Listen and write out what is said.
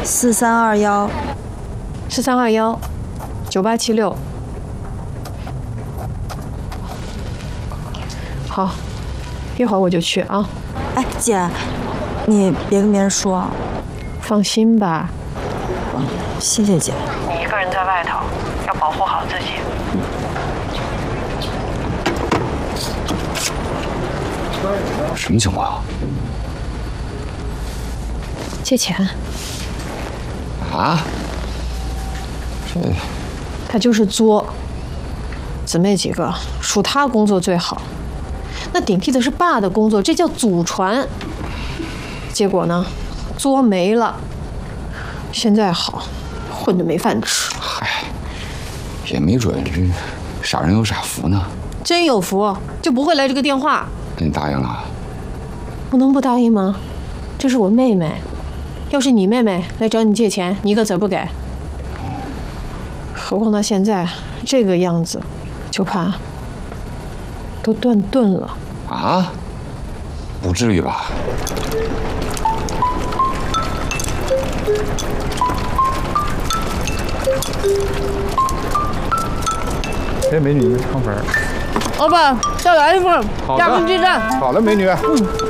4321，9876。好，一会儿我就去啊。 哎，姐，你别跟别人说。 放心吧。 谢谢姐。 你一个人在外头，要保护好自己。 什么情况啊？ 借钱。 啊？这他就是作。姊妹几个，属他工作最好。那顶替的是爸的工作，这叫祖传。结果呢，作没了。现在好，混得没饭吃。 嗨，也没准这傻人有傻福呢。 真有福，就不会来这个电话。 那你答应了？ 不能不答应吗？这是我妹妹，要是你妹妹来找你借钱，你一个子不给。何况她现在这个样子，就怕都断顿了。 啊？不至于吧？ 哎，美女，你们肠粉。 老板，再来一份，加份鸡蛋。 好的，美女。